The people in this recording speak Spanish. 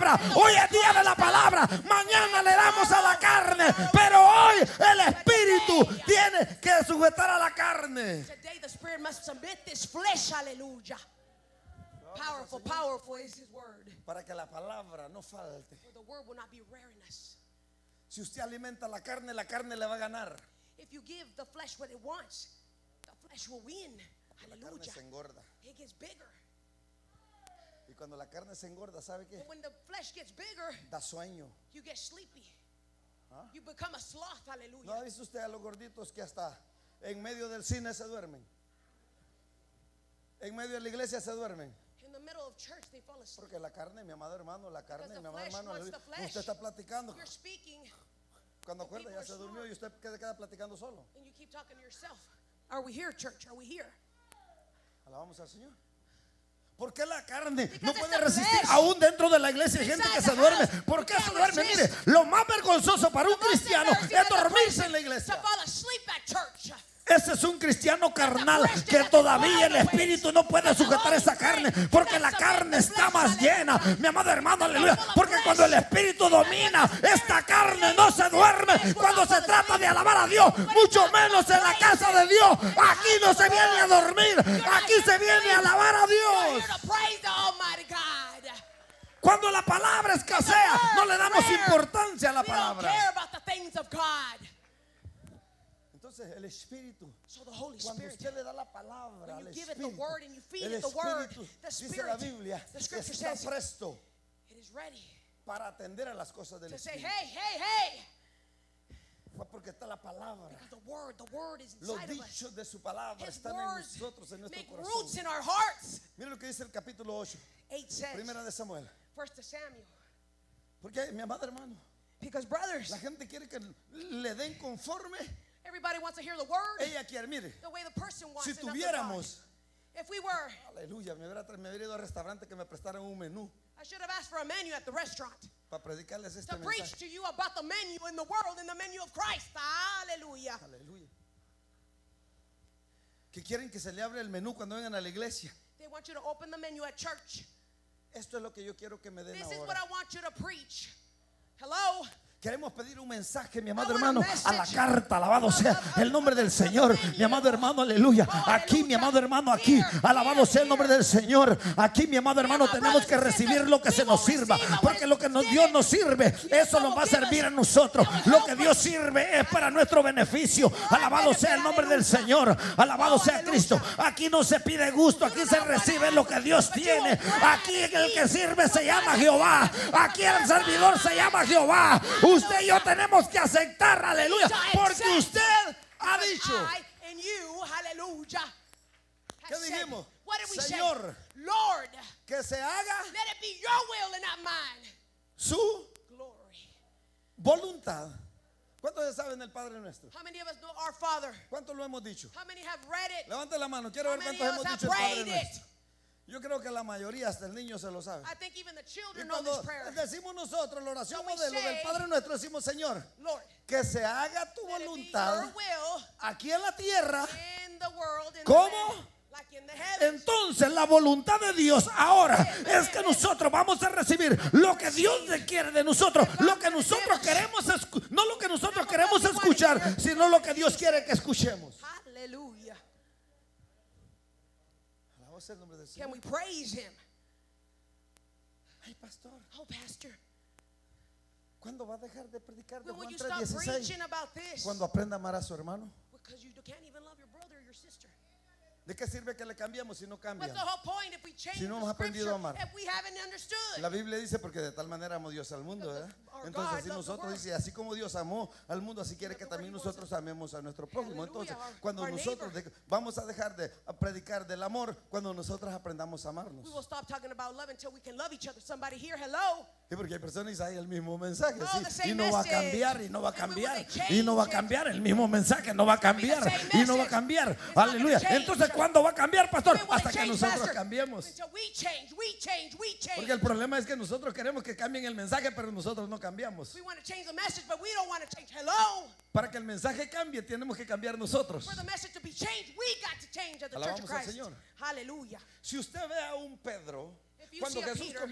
palabra. Hoy es día de la palabra. Mañana le damos a la carne, pero hoy el Espíritu tiene que sujetar a la carne. Today the Spirit must submit this flesh. Hallelujah. Powerful, powerful is His word. Para que la palabra no falte. For the word will not be rare in us. Si usted alimenta la carne le va a ganar. If you give the flesh what it wants, the flesh will win. La carne Hallelujah. se engorda. It gets bigger. Y cuando la carne se engorda, ¿sabe qué? And when the flesh gets bigger, Da sueño. you get sleepy. ¿Ah? You become a sloth. ¿No ha Hallelujah. visto usted a los gorditos que hasta en medio del cine se duermen? En medio de la iglesia se duermen. In the middle of church, they fall asleep. Porque la carne, mi amado hermano, la carne, Because mi the amado flesh hermano, wants the flesh. usted está platicando. You're speaking, Cuando acuerda ya se durmió y usted queda platicando solo. and you keep talking to yourself. Are we here, church? Are we here? Alabamos al Señor. ¿Por qué la carne Because no it's puede the resistir? flesh. Aún dentro de la iglesia hay gente que se duerme. ¿Por qué se duerme? Mire, lo más vergonzoso para un cristiano es dormirse en la To iglesia. fall asleep at church. Ese es un cristiano carnal que todavía el Espíritu no puede sujetar esa carne, porque la carne está más llena, mi amado hermano, aleluya. Porque cuando el Espíritu domina, esta carne no se duerme. Cuando se trata de alabar a Dios, mucho menos en la casa de Dios. Aquí no se viene a dormir, aquí se viene a alabar a You're here Dios. to praise the Almighty God. Cuando la palabra escasea, no le damos importancia a la We don't palabra. care about the things of God. Entonces el Espíritu, So the Holy cuando Spirit, usted le da la palabra when al you give it the Espíritu, word and you feed el it the word, Espíritu, the dice la Spirit, Biblia, the que Scripture está says presto it is ready para atender a las cosas del to say, Espíritu. hey, hey, hey. Porque está la palabra. Because the word is Los inside of us. dichos de su palabra His están en words nosotros, en nuestro make roots corazón. in our hearts. Mira lo que dice el capítulo 8, 8 says, primera de Samuel. First to Samuel. Porque mi amado hermano, Because brothers, la gente quiere que le den conforme. everybody wants to hear the word Ella quiere, mire, the way the person wants si it. not the tuviéramos, God. If we were, aleluya, me hubiera ido al restaurante que me prestaran un menú I should have asked for a menu at the restaurant para predicarles este to preach mensaje. to you about the menu in the world, in the menu of Christ. Hallelujah. Aleluya. Que quieren que se le abra el menú cuando vengan a la iglesia. They want you to open the menu at church. Esto es lo que yo quiero que me den This is what ahora. I want you to preach. Hello? Queremos pedir un mensaje, mi amado I want a hermano, message. a la carta, alabado sea el nombre del Señor, mi amado hermano, aleluya. Aquí, mi amado hermano, aquí, alabado sea el nombre del Señor. Aquí, mi amado hermano, tenemos que recibir lo que se nos sirva, porque lo que Dios nos sirve, eso nos va a servir a nosotros. Lo que Dios sirve es para nuestro beneficio. Alabado sea el nombre del Señor, alabado sea Cristo. Aquí no se pide gusto, aquí se recibe lo que Dios tiene. Aquí el que sirve se llama Jehová. Aquí el servidor se llama Jehová. Usted y yo tenemos que aceptar, aleluya, porque usted ha dicho. I and you, hallelujah. ¿Qué have said- dijimos? What did we Señor, say? Lord, que se haga let it be your will and not mine. su Glory. voluntad. ¿Cuántos saben el Padre Nuestro? How many of us know our Father? ¿Cuántos lo hemos dicho? How many have read it? Levante la mano, quiero How ver many cuántos of hemos us have dicho el Padre prayed it? Nuestro. Yo creo que la mayoría, hasta el niño se lo sabe. I think even the Y children know cuando this prayer. decimos nosotros la oración So we modelo del say, Padre Nuestro, decimos, Señor, Lord, que se haga tu let it be voluntad your will aquí en la tierra. in the world, in ¿Cómo? the land, like in the heavens. Entonces la voluntad de Dios ahora es que nosotros vamos a recibir lo que Dios quiere de nosotros, lo que nosotros queremos, no lo que nosotros queremos escuchar, sino lo que Dios quiere que escuchemos. Hallelujah. Alabado sea el nombre del Can Señor. we praise Him? Ay, pastor, Oh, Pastor, ¿cuándo va a dejar de predicar de when will Juan you stop 3:16? preaching about this? Cuando aprenda a amar a su hermano. Because you can't even love your brother or your sister. ¿De qué sirve que le cambiemos si no What's the cambian? whole point if we change Si no the hemos aprendido scripture a amar. if we haven't understood? La Biblia dice, porque de tal manera amó Dios al mundo, ¿verdad? Entonces así nosotros dice, así como Dios amó al mundo, así quiere que también nosotros amemos a nuestro prójimo. Entonces, cuando nosotros vamos a dejar de predicar del amor, cuando nosotros aprendamos a amarnos. We will stop talking about love until we can love each other. Somebody here, hello. Sí, porque hay personas que dicen, hay el mismo mensaje, Oh, the sí, same y no va a message. cambiar, y no va a And when cambiar, they change y no va a it, cambiar, el mismo mensaje no va a cambiar, same y no va a message. cambiar. It's not gonna Aleluya. change. Entonces, ¿cuándo va a cambiar, pastor? When will Hasta it que change, nosotros Pastor? cambiemos. Until we change, we change, we change. Porque el problema es que nosotros queremos que cambien el mensaje, pero nosotros no cambiamos. We want to change the message, but we don't want to change. Hello. Para que el mensaje cambie, tenemos que cambiar nosotros. For the message to be changed, we got to change at the Alabamos Church of al Christ. Señor. Hallelujah. Si usted ve a un Pedro, If you cuando see a Jesús Peter,